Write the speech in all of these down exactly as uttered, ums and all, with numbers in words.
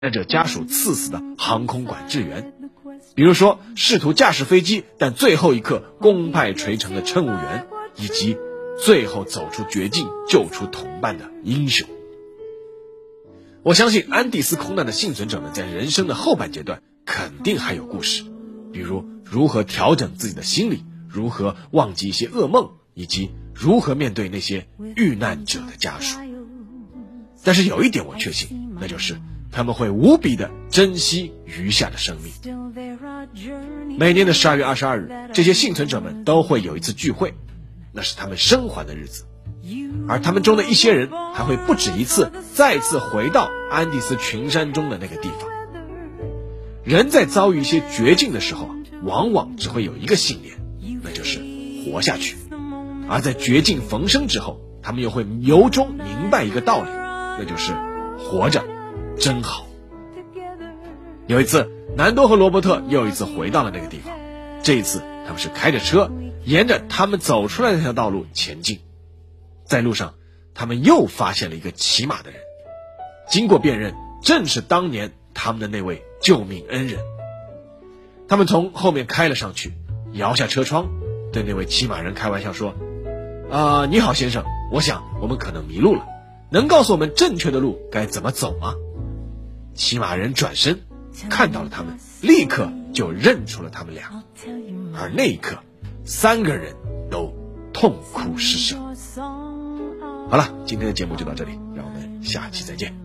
者家属赐死的航空管制员，比如说试图驾驶飞机但最后一刻功败垂成的乘务员，以及最后走出绝境救出同伴的英雄。我相信安第斯空难的幸存者们在人生的后半阶段肯定还有故事，比如如何调整自己的心理，如何忘记一些噩梦，以及如何面对那些遇难者的家属。但是有一点我确信，那就是他们会无比的珍惜余下的生命。每年的十二月二十二日，这些幸存者们都会有一次聚会，那是他们生还的日子，而他们中的一些人还会不止一次再次回到安第斯群山中的那个地方。人在遭遇一些绝境的时候，往往只会有一个信念，那就是活下去。而在绝境逢生之后，他们又会由衷明白一个道理，那就是活着真好。有一次，南多和罗伯特又一次回到了那个地方，这一次他们是开着车沿着他们走出来的那条道路前进。在路上，他们又发现了一个骑马的人，经过辨认，正是当年他们的那位救命恩人。他们从后面开了上去，摇下车窗，对那位骑马人开玩笑说：呃，你好先生，我想我们可能迷路了，能告诉我们正确的路该怎么走吗？骑马人转身看到了他们，立刻就认出了他们俩，而那一刻三个人都痛哭失声。好了，今天的节目就到这里，让我们下期再见。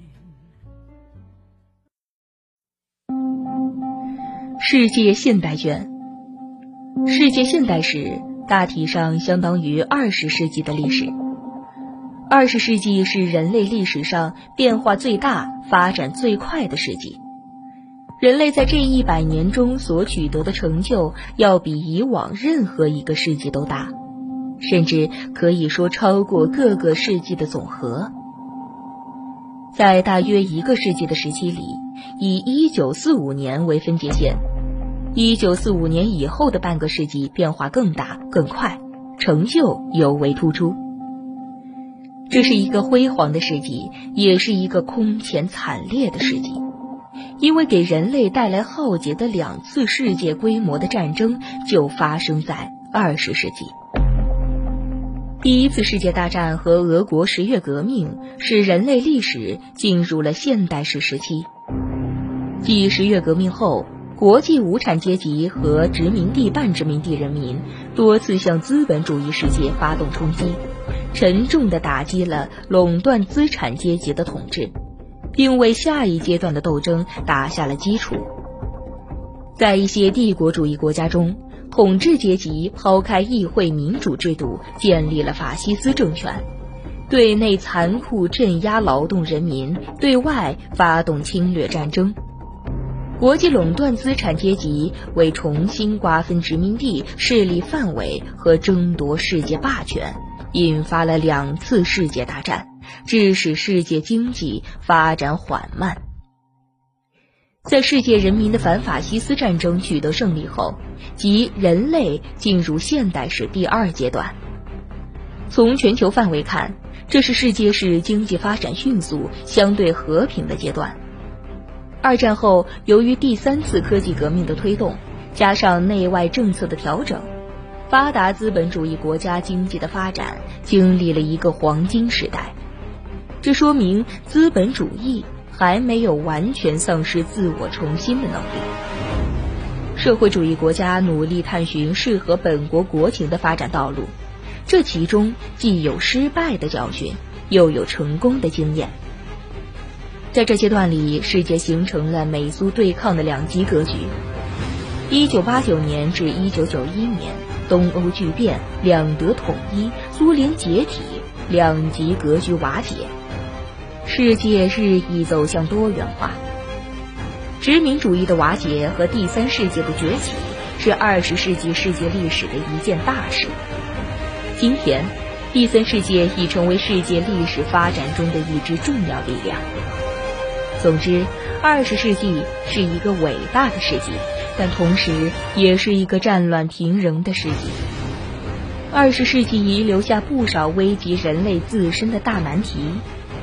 世界现代卷，世界现代史大体上相当于二十世纪的历史。二十世纪是人类历史上变化最大、发展最快的世纪。人类在这一百年中所取得的成就，要比以往任何一个世纪都大，甚至可以说超过各个世纪的总和。在大约一个世纪的时期里，以一九四五年为分界线，一九四五年以后的半个世纪变化更大、更快，成就尤为突出。这是一个辉煌的世纪，也是一个空前惨烈的世纪，因为给人类带来浩劫的两次世界规模的战争就发生在二十世纪。第一次世界大战和俄国十月革命使人类历史进入了现代史时期。继十月革命后，国际无产阶级和殖民地半殖民地人民多次向资本主义世界发动冲击，沉重地打击了垄断资产阶级的统治，并为下一阶段的斗争打下了基础。在一些帝国主义国家中，统治阶级抛开议会民主制度，建立了法西斯政权，对内残酷镇压劳动人民，对外发动侵略战争。国际垄断资产阶级为重新瓜分殖民地势力范围和争夺世界霸权，引发了两次世界大战，致使世界经济发展缓慢。在世界人民的反法西斯战争取得胜利后，即人类进入现代史第二阶段。从全球范围看，这是世界史经济发展迅速、相对和平的阶段。二战后，由于第三次科技革命的推动，加上内外政策的调整，发达资本主义国家经济的发展经历了一个黄金时代。这说明资本主义还没有完全丧失自我重新的能力。社会主义国家努力探寻适合本国国情的发展道路，这其中既有失败的教训，又有成功的经验。在这阶段里，世界形成了美苏对抗的两极格局。一九八九年至一九九一年，东欧剧变，两德统一，苏联解体，两极格局瓦解，世界日益走向多元化。殖民主义的瓦解和第三世界的崛起，是二十世纪世界历史的一件大事。今天，第三世界已成为世界历史发展中的一支重要力量。总之，二十世纪是一个伟大的世纪，但同时也是一个战乱频仍的世纪。二十世纪遗留下不少危及人类自身的大难题，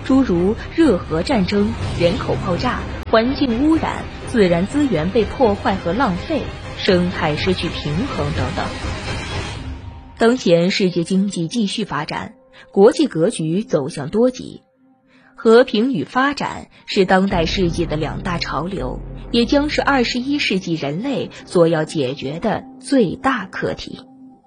诸如热核战争、人口爆炸、环境污染、自然资源被破坏和浪费、生态失去平衡等等。当前世界经济继续发展，国际格局走向多极，和平与发展是当代世界的两大潮流，也将是二十一世纪人类所要解决的最大课题。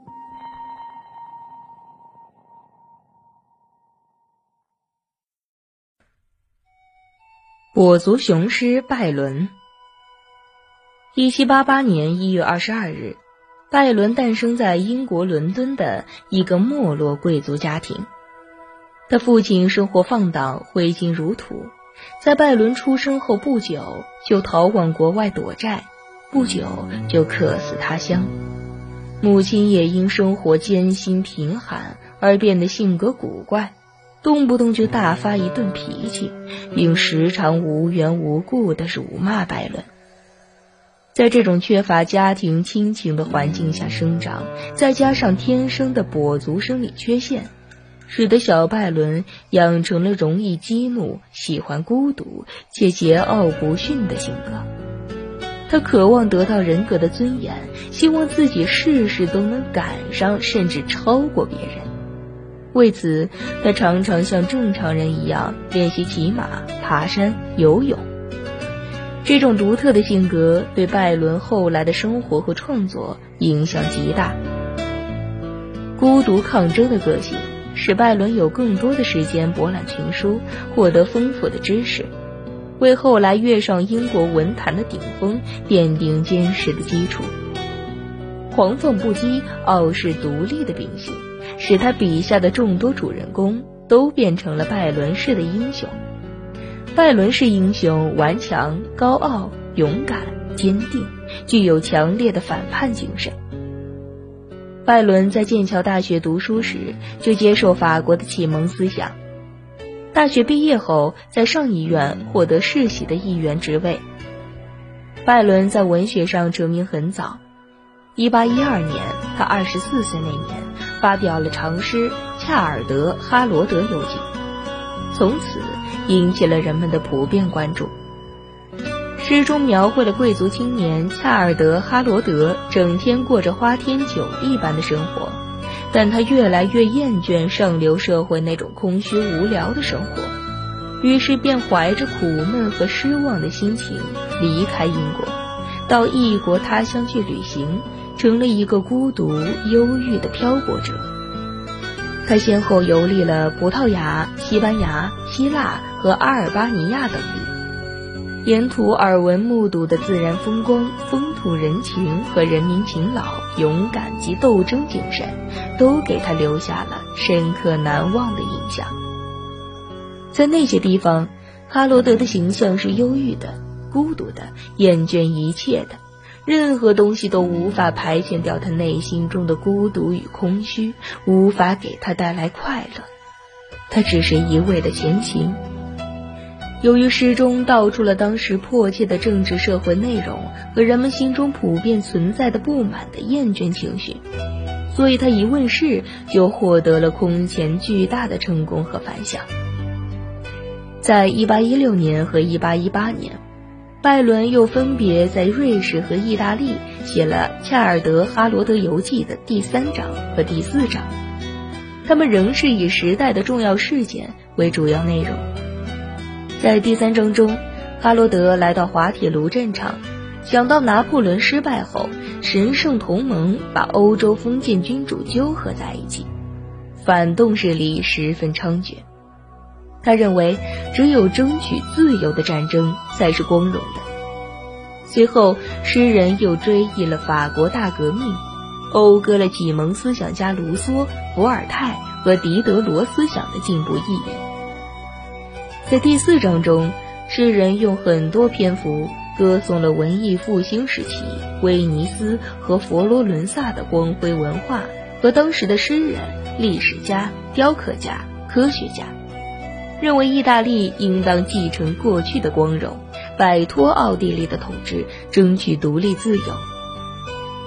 跛足雄狮拜伦。一七八八年一月二十二日，拜伦诞生在英国伦敦的一个没落贵族家庭。他父亲生活放荡，挥金如土，在拜伦出生后不久就逃往国外躲债，不久就客死他乡。母亲也因生活艰辛贫寒而变得性格古怪，动不动就大发一顿脾气，并时常无缘无故地辱骂拜伦。在这种缺乏家庭亲情的环境下生长，再加上天生的跛足生理缺陷，使得小拜伦养成了容易激怒、喜欢孤独且桀骜不驯的性格。他渴望得到人格的尊严，希望自己事事都能赶上甚至超过别人。为此，他常常像正常人一样练习骑马、爬山、游泳。这种独特的性格对拜伦后来的生活和创作影响极大。孤独抗争的个性使拜伦有更多的时间博览群书，获得丰富的知识，为后来跃上英国文坛的顶峰奠定坚实的基础。狂放不羁、傲视独立的秉性，使他笔下的众多主人公都变成了拜伦式的英雄。拜伦式英雄顽强、高傲、勇敢、坚定，具有强烈的反叛精神。拜伦在剑桥大学读书时就接受法国的启蒙思想，大学毕业后在上议院获得世袭的议员职位。拜伦在文学上成名很早，一八一二年他二十四岁那年发表了长诗《恰尔德哈罗德游记》，从此引起了人们的普遍关注。诗中描绘了贵族青年恰尔德哈罗德整天过着花天酒地般的生活，但他越来越厌倦上流社会那种空虚无聊的生活，于是便怀着苦闷和失望的心情离开英国，到异国他乡去旅行，成了一个孤独忧郁的漂泊者。他先后游历了葡萄牙、西班牙、希腊和阿尔巴尼亚等地，沿途耳闻目睹的自然风光、风土人情和人民勤劳、勇敢及斗争精神，都给他留下了深刻难忘的印象。在那些地方，哈罗德的形象是忧郁的、孤独的、厌倦一切的，任何东西都无法排遣掉他内心中的孤独与空虚，无法给他带来快乐。他只是一味的前行。由于诗中道出了当时迫切的政治社会内容和人们心中普遍存在的不满的厌倦情绪，所以他一问世就获得了空前巨大的成功和反响。在一八一六年和一八一八年，拜伦又分别在瑞士和意大利写了《恰尔德哈罗德游记》的第三章和第四章，他们仍是以时代的重要事件为主要内容。在第三章中，哈罗德来到滑铁卢战场，想到拿破仑失败后，神圣同盟把欧洲封建君主纠合在一起，反动势力十分猖獗。他认为只有争取自由的战争才是光荣的。随后，诗人又追忆了法国大革命，讴歌了启蒙思想家卢梭、伏尔泰和狄德罗思想的进步意义。在第四章中，诗人用很多篇幅歌颂了文艺复兴时期威尼斯和佛罗伦萨的光辉文化和当时的诗人、历史家、雕刻家、科学家，认为意大利应当继承过去的光荣，摆脱奥地利的统治，争取独立自由。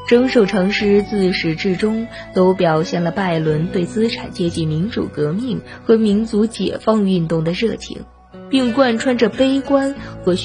整首长诗自始至终都表现了拜伦对资产阶级民主革命和民族解放运动的热情，并贯穿着悲观和